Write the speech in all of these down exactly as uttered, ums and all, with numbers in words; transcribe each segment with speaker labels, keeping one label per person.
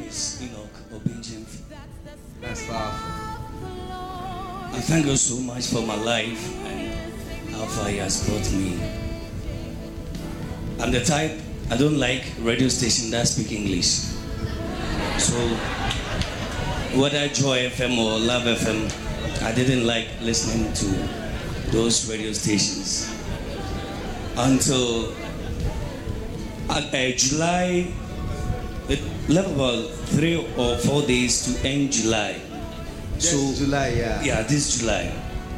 Speaker 1: is Enoch Obinjim.
Speaker 2: That's powerful.
Speaker 1: I thank God so much for my life and how far He has brought me. I'm the type, I don't like radio station that speak English. So, whether Joy F M or Love F M, I didn't like listening to those radio stations. Until uh, uh, July, it left about three or four days to end July.
Speaker 2: This
Speaker 1: So
Speaker 2: July, yeah.
Speaker 1: Yeah, this July.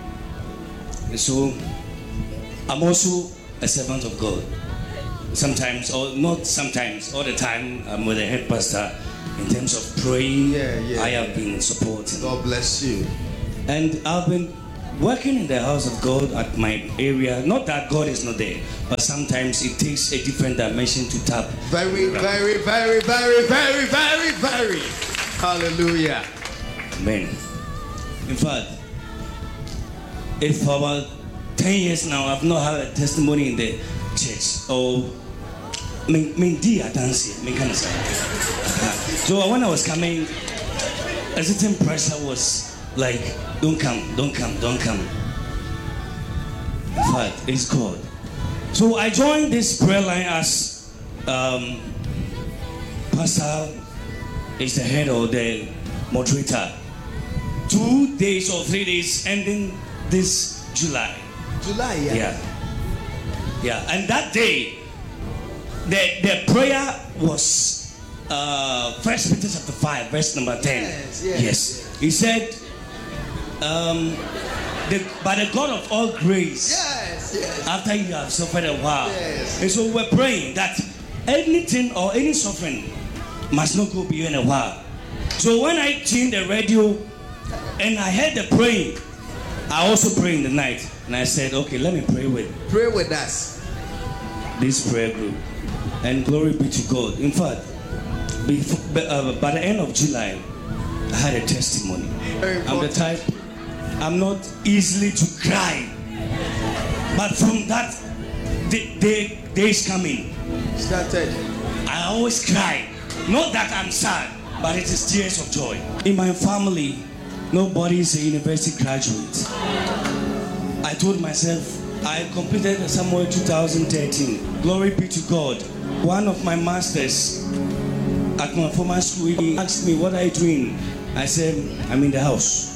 Speaker 1: So I'm also a servant of God. Sometimes, or not sometimes, all the time I'm with the head pastor in terms of praying.
Speaker 2: Yeah, yeah,
Speaker 1: I have
Speaker 2: yeah.
Speaker 1: been supporting.
Speaker 2: God bless you.
Speaker 1: And I've been working in the house of God at my area. Not that God is not there, but sometimes it takes a different dimension to tap.
Speaker 2: Very, very, very, very, very, very, very. Hallelujah.
Speaker 1: Amen. In fact, if for about ten years now I've not had a testimony in the church. Or me me di dance me kind of So when I was coming, a certain pressure was like, don't come, don't come, don't come. In fact, it's God. So I joined this prayer line as um, Pastor is the head or the moderator. Two days or three days ending this July.
Speaker 2: July, yeah.
Speaker 1: Yeah. Yeah. And that day, the the prayer was uh, First Peter chapter five, verse number ten.
Speaker 2: Yes, yes,
Speaker 1: yes. He said, um, the, by the God of all grace,
Speaker 2: Yes, yes.
Speaker 1: after you have suffered a while.
Speaker 2: Yes.
Speaker 1: And so we're praying that anything or any suffering must not go beyond a while. So when I tuned the radio and I heard the praying, I also pray in the night. And I said, okay, let me pray with
Speaker 2: Pray with us.
Speaker 1: this prayer group. And glory be to God. In fact, before, uh, by the end of July, I had a testimony.
Speaker 2: Very
Speaker 1: I'm the type, I'm not easily to cry. But from that day, day, days coming,
Speaker 2: Started.
Speaker 1: I always cry. Not that I'm sad, but it is tears of joy. In my family, nobody is a university graduate. I told myself, I completed somewhere two thousand thirteen. Glory be to God. One of my masters at my former school, he asked me, what are you doing? I said, I'm in the house.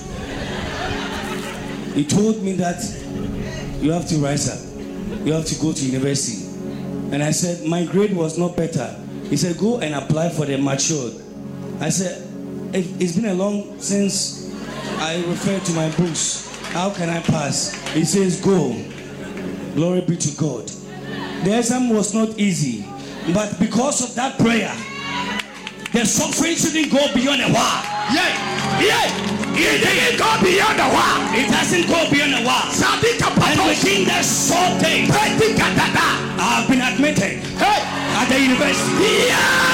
Speaker 1: He told me that you have to rise up. You have to go to university. And I said, my grade was not better. He said, go and apply for the matured. I said, it's been a long since I referred to my books. How can I pass? He says, go. Glory be to God. The exam was not easy, but because of that prayer, the suffering shouldn't go beyond a while.
Speaker 2: Yeah.
Speaker 1: Yeah. It didn't go beyond a while. It doesn't go beyond a while. And within that short day, I've been admitted hey. at the university.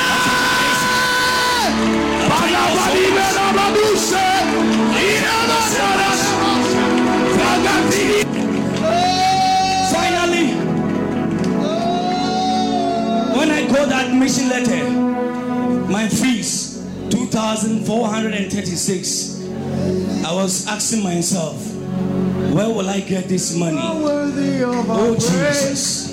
Speaker 1: Finally, when I got the admission letter, my fees two thousand four hundred thirty-six. I was asking myself, where will I get this money? Oh Jesus.